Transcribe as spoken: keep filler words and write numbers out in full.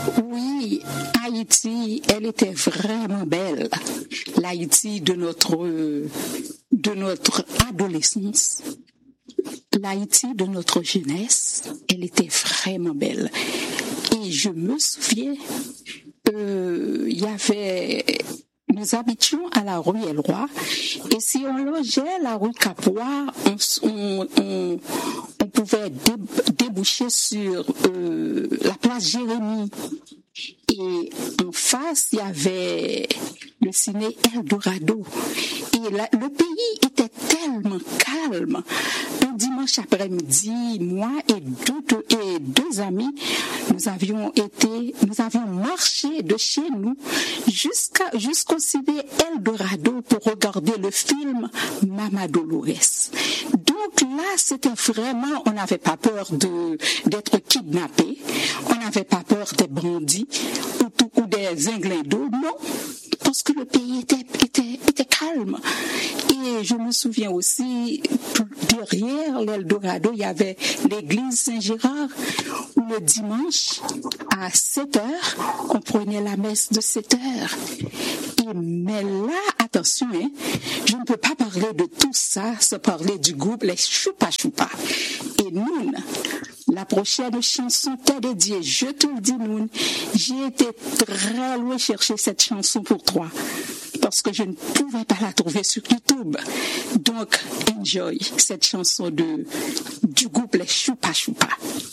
Oui, Haïti, elle était vraiment belle. L'Haïti de notre, de notre adolescence, l'Haïti de notre jeunesse, elle était vraiment belle. Et je me souviens, euh, il y avait... Nous habitions à la rue Elroy et si on logeait la rue Capois, on, on, on, on pouvait dé, déboucher sur euh, la place Jérémie. Et en face, il y avait le ciné Eldorado. Et la, le pays était tellement calme. Un dimanche après-midi, moi et deux, deux, et deux amis, nous avions été, nous avions marché de chez nous jusqu'à, jusqu'au ciné Eldorado pour regarder le film Mama Dolores. Donc là, c'était vraiment, on n'avait pas peur de, d'être kidnappé. On n'avait pas peur des bandits ou, ou des inglédos, non, parce que le pays était, était, était calme. Et je me souviens aussi, derrière l'Eldorado, il y avait l'église Saint-Gérard, où le dimanche, à sept heures, on prenait la messe de sept heures. Et, mais là, attention, hein, je ne peux pas parler de tout ça sans parler du groupe Les Choupa Choupa. Et nous, la prochaine chanson t'est dédiée, je te le dis, Noun. J'ai été très loin chercher cette chanson pour toi parce que je ne pouvais pas la trouver sur YouTube. Donc, enjoy cette chanson de, du groupe Les Choupa Choupa.